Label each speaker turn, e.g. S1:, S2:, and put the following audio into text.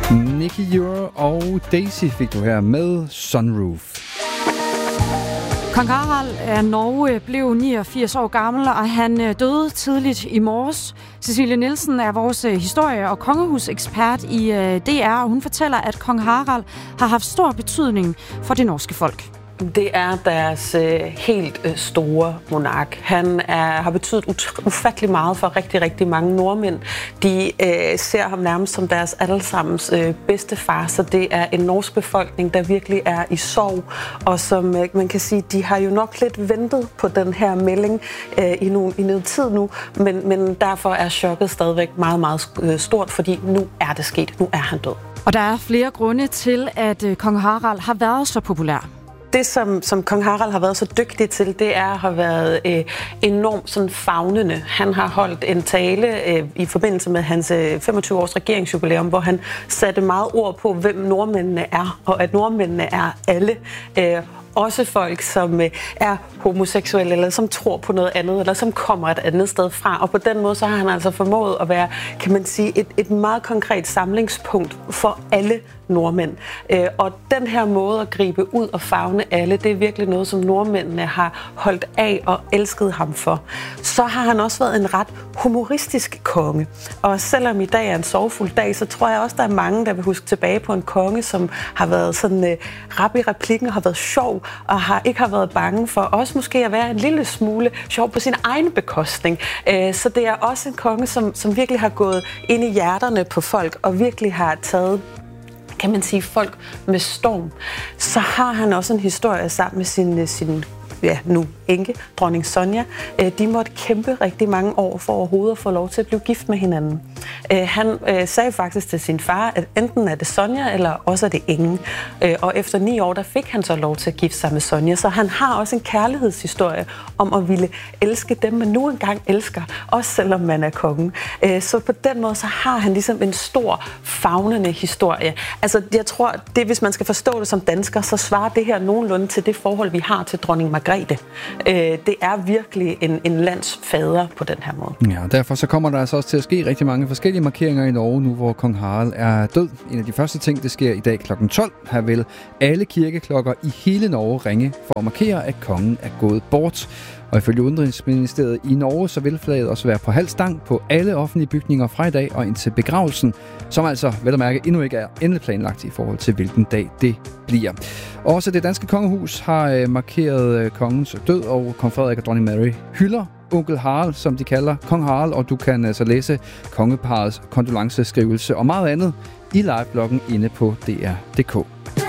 S1: Nicky Euro og Daisy fik du her med Sunroof.
S2: Kong Harald af Norge blev 89 år gammel, og han døde tidligt i morges. Cecilie Nielsen er vores historie- og kongehusekspert i DR, og hun fortæller, at kong Harald har haft stor betydning for det norske folk.
S3: Det er deres helt store monark. Han har betydet ufattelig meget for rigtig, rigtig mange nordmænd. De ser ham nærmest som deres allesammens bedstefar, så det er en norsk befolkning, der virkelig er i sorg. Og som man kan sige, de har jo nok lidt ventet på den her melding i noget tid nu, men derfor er chokket stadigvæk meget, meget stort, fordi nu er det sket. Nu er han død.
S2: Og der er flere grunde til, at kong Harald har været så populær.
S3: Det, som kong Harald har været så dygtig til, det er at have været enormt sådan favnende. Han har holdt en tale i forbindelse med hans 25-års regeringsjubilæum, hvor han satte meget ord på, hvem nordmændene er, og at nordmændene er alle. Også folk, som er homoseksuelle, eller som tror på noget andet, eller som kommer et andet sted fra. Og på den måde, så har han altså formået at være, kan man sige, et meget konkret samlingspunkt for alle nordmænd. Og den her måde at gribe ud og favne alle, det er virkelig noget, som nordmændene har holdt af og elsket ham for. Så har han også været en ret humoristisk konge. Og selvom i dag er en sorgfuld dag, så tror jeg også, der er mange, der vil huske tilbage på en konge, som har været sådan rap i replikken, har været sjov, og ikke har været bange for også måske at være en lille smule sjov på sin egen bekostning. Så det er også en konge, som virkelig har gået ind i hjerterne på folk, og virkelig har taget, kan man sige, folk med storm. Så har han også en historie sammen med sin nu enke, dronning Sonja. De måtte kæmpe rigtig mange år for overhovedet at få lov til at blive gift med hinanden. Han sagde faktisk til sin far, at enten er det Sonja, eller også er det ingen. Og efter 9 år, der fik han så lov til at gifte sig med Sonja. Så han har også en kærlighedshistorie om at ville elske dem, man nu engang elsker, også selvom man er kongen. Så på den måde, så har han ligesom en stor, favnende historie. Altså, jeg tror, det, hvis man skal forstå det som dansker, så svarer det her nogenlunde til det forhold, vi har til dronning Margrethe. Det er virkelig en landsfader på den her måde.
S1: Ja, derfor så kommer der altså også til at ske rigtig mange forskellige markeringer i Norge nu, hvor kong Harald er død. En af de første ting, det sker i dag kl. 12. Her vil alle kirkeklokker i hele Norge ringe for at markere, at kongen er gået bort. Og ifølge Udenrigsministeriet i Norge, så vil flaget også være på halv stang på alle offentlige bygninger fra i dag og indtil begravelsen, som altså, vel at mærke, endnu ikke er endeligt planlagt i forhold til, hvilken dag det bliver. Også det danske kongehus har markeret kongens død, og kong Frederik og dronning Mary hylder onkel Harald, som de kalder kong Harald, og du kan altså læse kongeparrets kondolenceskrivelse og meget andet i livebloggen inde på dr.dk.